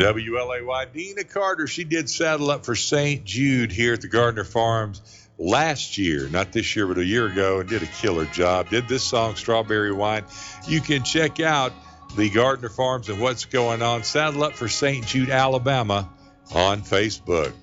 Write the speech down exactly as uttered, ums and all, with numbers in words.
W L A Y, Dina Carter, she did Saddle Up for Saint Jude here at the Gardner Farms last year, not this year, but a year ago, and did a killer job. Did this song, Strawberry Wine. You can check out the Gardner Farms and what's going on. Saddle Up for Saint Jude, Alabama on Facebook.